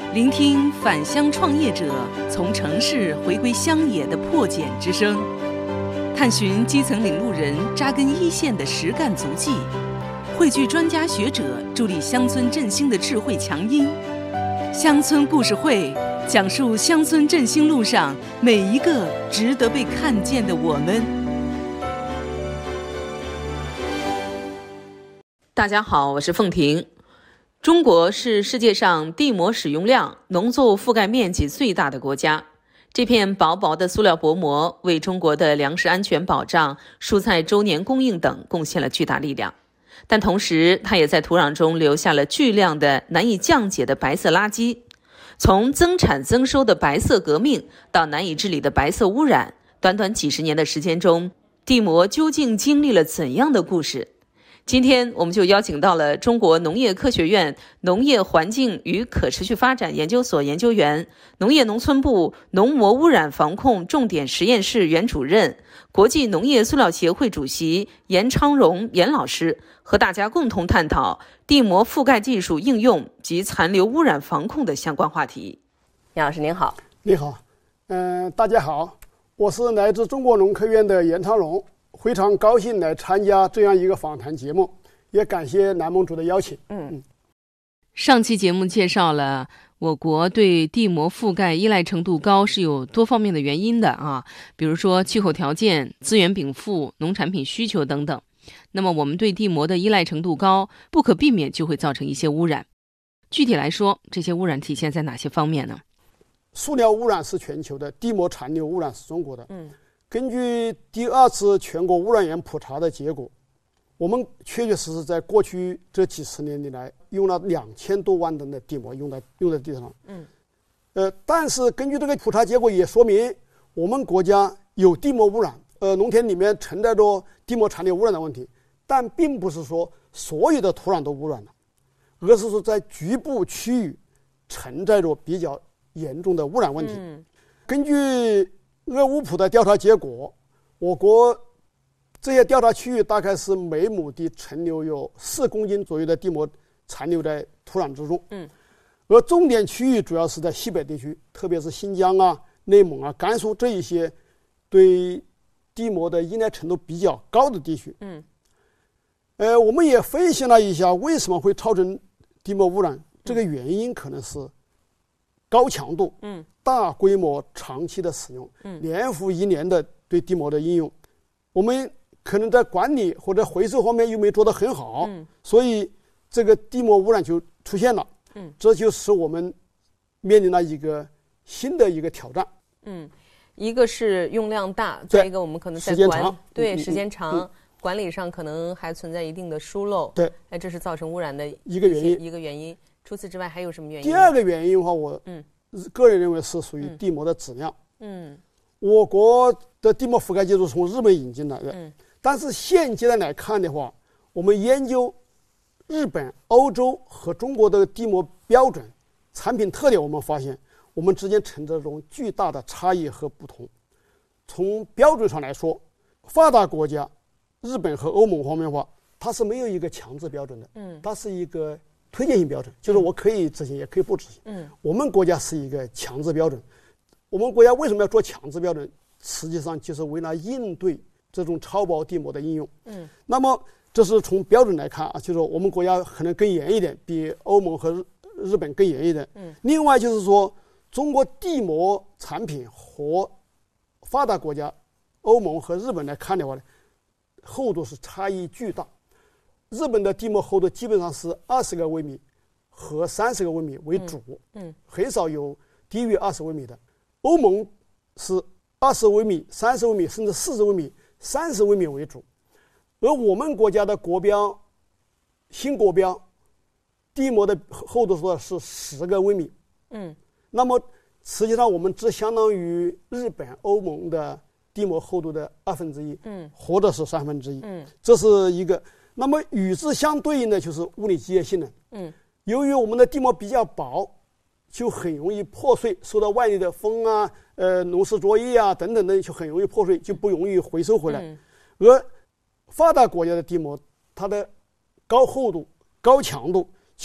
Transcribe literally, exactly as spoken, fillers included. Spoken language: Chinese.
聆听返乡创业者从城市回归乡野的破茧之声，探寻基层领路人扎根一线的实干足迹，汇聚专家学者助力乡村振兴的智慧强音。乡村故事会讲述乡村振兴路上每一个值得被看见的我们。大家好，我是凤婷。中国是世界上地膜使用量、农作物覆盖面积最大的国家。这片薄薄的塑料薄膜为中国的粮食安全保障、蔬菜周年供应等贡献了巨大力量，但同时它也在土壤中留下了巨量的难以降解的白色垃圾。从增产增收的白色革命到难以治理的白色污染，短短几十年的时间中，地膜究竟经历了怎样的故事？今天我们就邀请到了中国农业科学院农业环境与可持续发展研究所研究员、农业农村部农膜污染防控重点实验室原主任、国际农业塑料协会主席严昌荣严老师，和大家共同探讨地膜覆盖技术应用及残留污染防控的相关话题。严老师您好。 你好，嗯、呃，大家好，我是来自中国农科院的严昌荣。非常高兴来参加这样一个访谈节目，也感谢南盟组的邀请。 嗯，上期节目介绍了我国对地膜覆盖依赖程度高是有多方面的原因的啊，比如说气候条件、资源禀赋、农产品需求等等。那么我们对地膜的依赖程度高，不可避免就会造成一些污染。具体来说，这些污染体现在哪些方面呢？ 塑料污染是全球的，地膜残留污染是中国的。嗯。根据第二次全国污染源普查的结果，我们确确实实在过去这几十年以来用了两千多万吨的地膜用在用在地上。嗯，呃，但是根据这个普查结果也说明，我们国家有地膜污染，呃，农田里面存在着地膜残留污染的问题，但并不是说所有的土壤都污染了，而是说在局部区域存在着比较严重的污染问题。嗯，根据鄂乌普的调查结果，我国这些调查区域大概是每亩地存留有四公斤左右的地膜残留在土壤之中。嗯，而重点区域主要是在西北地区，特别是新疆啊、内蒙啊、甘肃这一些对地膜的依赖程度比较高的地区。嗯，呃，我们也分析了一下为什么会造成地膜污染，这个原因可能是高强度、嗯，大规模、长期的使用，嗯，年复一年的对地膜的应用，我们可能在管理或者回收方面又没做得很好，嗯，所以这个地膜污染就出现了，嗯，这就使我们面临了一个新的一个挑战， 嗯，一个是用量大，再一个我们可能在管时间长， 对、 嗯、 时间长、 嗯， 管理上可能还存在一定的疏漏， 对， 哎，这是造成污染的一个原因， 一个原因。除此之外还有什么原因？ 第二个原因的话，我嗯个人认为是属于地膜的质量。嗯，我国的地膜覆盖技术从日本引进来的，嗯，但是现阶段来看的话，我们研究日本、欧洲和中国的地膜标准、产品特点，我们发现我们之间存在着巨大的差异和不同。从标准上来说，发达国家日本和欧盟方面的话，它是没有一个强制标准的，嗯，它是一个推荐性标准，就是我可以执行也可以不执行。嗯，我们国家是一个强制标准。我们国家为什么要做强制标准？实际上就是为了应对这种超薄地膜的应用。嗯，那么这是从标准来看啊，就是说我们国家可能更严一点，比欧盟和日本更严一点。嗯，另外就是说，中国地膜产品和发达国家欧盟和日本来看的话呢，厚度是差异巨大。日本的地膜厚度基本上是二十个微米和三十个微米为主，嗯，嗯很少有低于二十微米的。欧盟是二十微米、三十微米，甚至四十微米、三十微米为主。而我们国家的国标新国标地膜的厚度说是十个微米，嗯，那么实际上我们只相当于日本、欧盟的地膜厚度的二分之一，嗯，或者是三分之一，嗯，这是一个。那么与之相对应的就是物理机械性能。嗯，由于我们的地膜比较薄，就很容易破碎，受到外力的风啊、呃农事作业啊等等的，就很容易破碎，就不容易回收回来。嗯、而发达国家的地膜，它的高厚度、高强度，